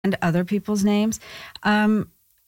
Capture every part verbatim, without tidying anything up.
and other people's names. Um,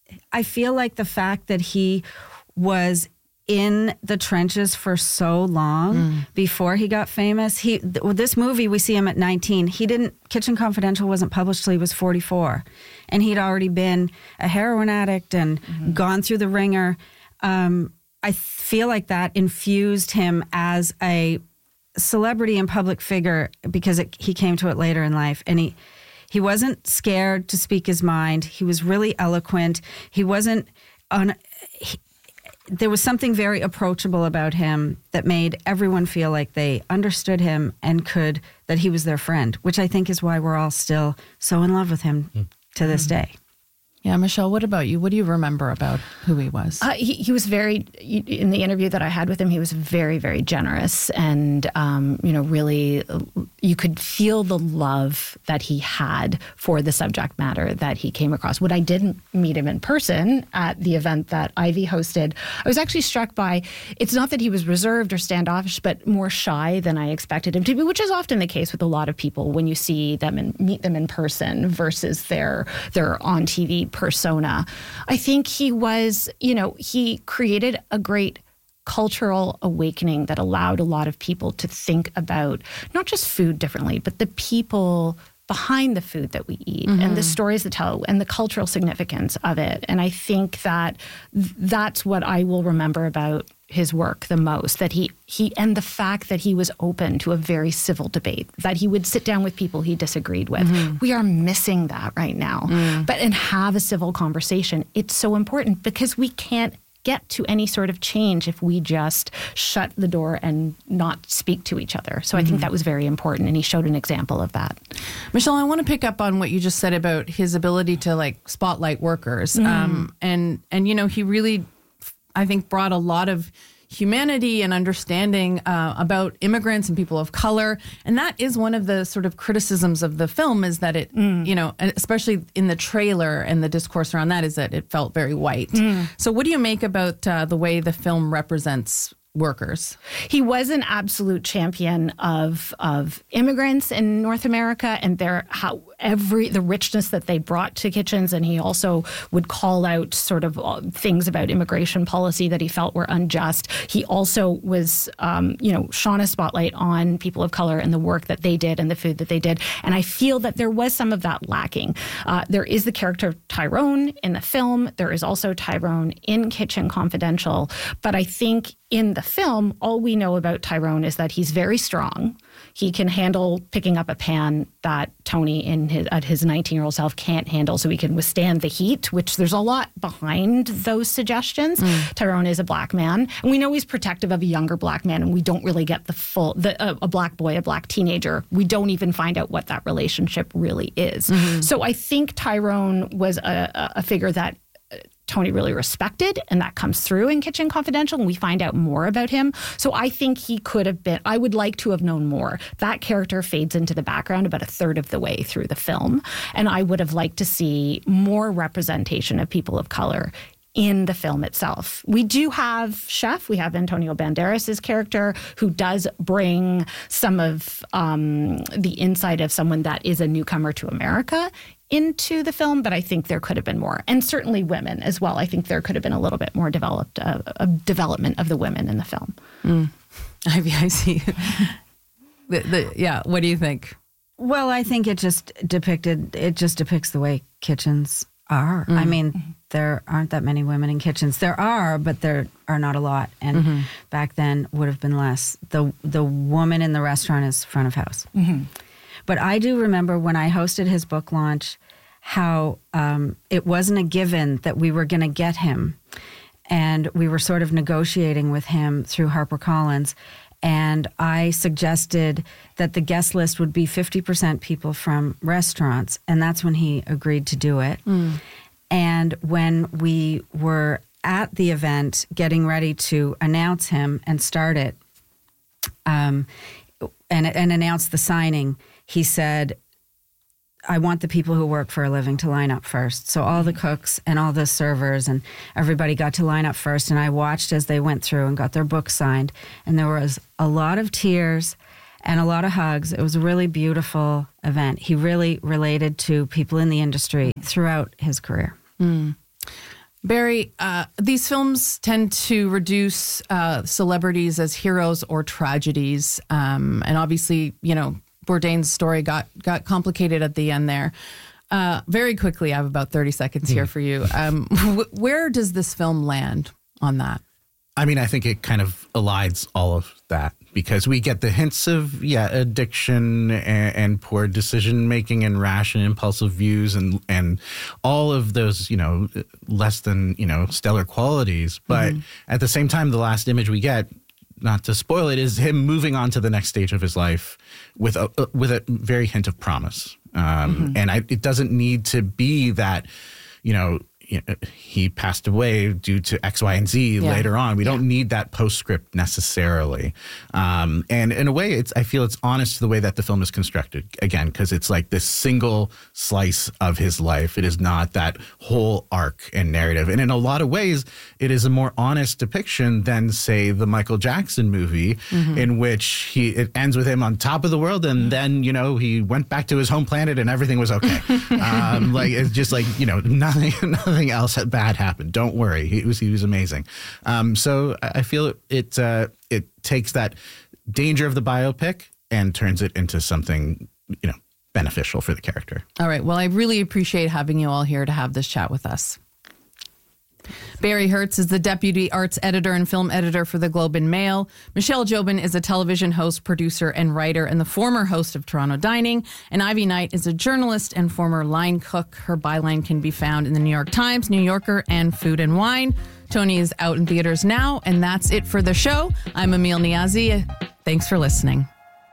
I feel like the fact that he was in the trenches for so long mm. before he got famous. He th- this movie, we see him at nineteen. He didn't, Kitchen Confidential wasn't published till he was forty-four. And he'd already been a heroin addict and mm-hmm. gone through the ringer. Um, I feel like that infused him as a celebrity and public figure because it, he came to it later in life. And he, he wasn't scared to speak his mind. He was really eloquent. He wasn't on... He, there was something very approachable about him that made everyone feel like they understood him and could, that he was their friend, which I think is why we're all still so in love with him mm. to this day. Yeah, Michelle, what about you? What do you remember about who he was? Uh, he, he was very, in the interview that I had with him, he was very, very generous and, um, you know, really, you could feel the love that he had for the subject matter that he came across. When I did meet him in person at the event that Ivy hosted, I was actually struck by, it's not that he was reserved or standoffish, but more shy than I expected him to be, which is often the case with a lot of people when you see them and meet them in person versus their, their on T V persona. I think he was, you know, he created a great cultural awakening that allowed a lot of people to think about not just food differently, but the people behind the food that we eat mm-hmm. and the stories that tell and the cultural significance of it. And I think that th- that's what I will remember about his work the most, that he, he, and the fact that he was open to a very civil debate, that he would sit down with people he disagreed with. Mm-hmm. We are missing that right now. Mm. But, and have a civil conversation. It's so important because we can't get to any sort of change if we just shut the door and not speak to each other. So mm-hmm. I think that was very important, and he showed an example of that. Michelle, I want to pick up on what you just said about his ability to like spotlight workers. Mm. Um, and, and, you know, he really, I think, brought a lot of humanity and understanding uh, about immigrants and people of color. And that is one of the sort of criticisms of the film, is that it, mm. you know, especially in the trailer and the discourse around that, is that it felt very white. Mm. So what do you make about uh, the way the film represents workers? He was an absolute champion of of immigrants in North America and their how every the richness that they brought to kitchens, and he also would call out sort of things about immigration policy that he felt were unjust. He also was, um, you know, shone a spotlight on people of color and the work that they did and the food that they did. And I feel that there was some of that lacking. Uh, there is the character of Tyrone in the film. There is also Tyrone in Kitchen Confidential. But I think in the film, all we know about Tyrone is that he's very strong. He can handle picking up a pan that Tony in his, at his nineteen-year-old self can't handle, so he can withstand the heat, which there's a lot behind those suggestions. Mm. Tyrone is a black man, and we know he's protective of a younger black man, and we don't really get the full, the, uh, a black boy, a black teenager. We don't even find out what that relationship really is. Mm-hmm. So I think Tyrone was a, a figure that Tony really respected, and that comes through in Kitchen Confidential, and we find out more about him. So I think he could have been, I would like to have known more. That character fades into the background about a third of the way through the film, and I would have liked to see more representation of people of color in the film itself. We do have Chef, we have Antonio Banderas' character, who does bring some of um, the insight of someone that is a newcomer to America into the film, but I think there could have been more. And certainly women as well. I think there could have been a little bit more developed uh, a development of the women in the film. Mm. I, I see. the, the, yeah, what do you think? Well, I think it just depicted, it just depicts the way kitchens are. Mm. I mean, mm-hmm. there aren't that many women in kitchens. There are, but there are not a lot. And mm-hmm. back then would have been less. The, the woman in the restaurant is front of house. Mm-hmm. But I do remember when I hosted his book launch, how um, it wasn't a given that we were going to get him. And we were sort of negotiating with him through HarperCollins. And I suggested that the guest list would be fifty percent people from restaurants. And that's when he agreed to do it. Mm. And when we were at the event getting ready to announce him and start it, um, and, and announce the signing, he said, I want the people who work for a living to line up first. So all the cooks and all the servers and everybody got to line up first. And I watched as they went through and got their books signed. And there was a lot of tears and a lot of hugs. It was a really beautiful event. He really related to people in the industry throughout his career. Mm. Barry, uh, these films tend to reduce uh, celebrities as heroes or tragedies. Um, and obviously, you know, Bourdain's story got, got complicated at the end there. Uh, very quickly, I have about thirty seconds here for you. Um, wh- where does this film land on that? I mean, I think it kind of elides all of that because we get the hints of, yeah, addiction and, and poor decision making and rash and impulsive views and and all of those, you know, less than, you know, stellar qualities. But mm-hmm. at the same time, the last image we get, not to spoil it, is him moving on to the next stage of his life with a with a very hint of promise. Um, mm-hmm. And I, it doesn't need to be that, you know, he passed away due to X, Y, and Z yeah. later on. We yeah. don't need that postscript necessarily. Um, and in a way, it's I feel it's honest to the way that the film is constructed, again, because it's like this single slice of his life. It is not that whole arc and narrative. And in a lot of ways, it is a more honest depiction than, say, the Michael Jackson movie, mm-hmm. in which he it ends with him on top of the world. And then, you know, he went back to his home planet and everything was okay. um, like it's just like, you know, nothing, nothing else bad happened. Don't worry. He was he was amazing. Um, so I feel it uh, it takes that danger of the biopic and turns it into something, you know, beneficial for the character. All right. Well, I really appreciate having you all here to have this chat with us. Barry Hertz is the deputy arts editor and film editor for the Globe and Mail. Michelle Jobin is a television host, producer, and writer, and the former host of Toronto Dining. And Ivy Knight is a journalist and former line cook. Her byline can be found in the New York Times, New Yorker, and Food and Wine. Tony is out in theaters now, and that's it for the show. I'm Emil Niazi. Thanks for listening.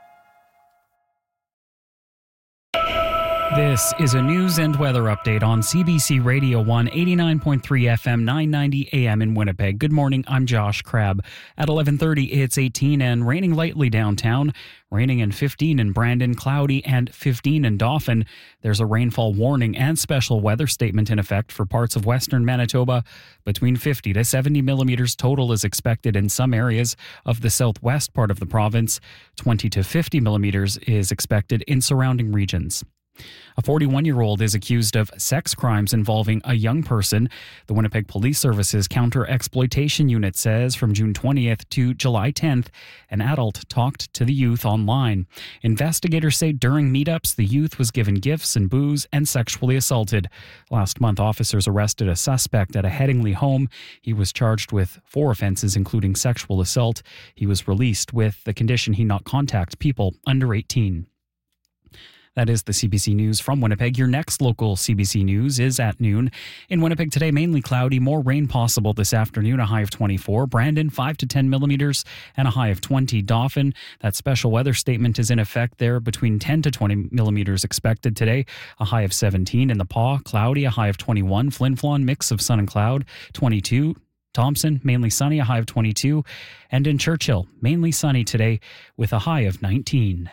This is a news and weather update on C B C Radio one, eighty-nine point three F M, nine ninety A M in Winnipeg. Good morning, I'm Josh Crabb. At eleven thirty, it's eighteen and raining lightly downtown. Raining and fifteen in Brandon, cloudy and fifteen in Dauphin. There's a rainfall warning and special weather statement in effect for parts of western Manitoba. Between fifty to seventy millimeters total is expected in some areas of the southwest part of the province. twenty to fifty millimeters is expected in surrounding regions. A forty-one-year-old is accused of sex crimes involving a young person. The Winnipeg Police Service's Counter-Exploitation Unit says from June twentieth to July tenth, an adult talked to the youth online. Investigators say during meetups, the youth was given gifts and booze and sexually assaulted. Last month, officers arrested a suspect at a Headingley home. He was charged with four offenses, including sexual assault. He was released with the condition he not contact people under eighteen. That is the C B C News from Winnipeg. Your next local C B C News is at noon. In Winnipeg today, mainly cloudy, more rain possible this afternoon, a high of twenty-four. Brandon, five to ten millimeters and a high of twenty. Dauphin, that special weather statement is in effect there, between ten to twenty millimeters expected today, a high of seventeen. In the Paw, cloudy, a high of twenty-one. Flin Flon, mix of sun and cloud, twenty-two. Thompson, mainly sunny, a high of twenty-two. And in Churchill, mainly sunny today with a high of nineteen.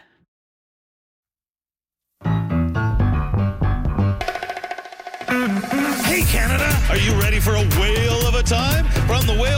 Hey, Canada, are you ready for a whale of a time? From the Whale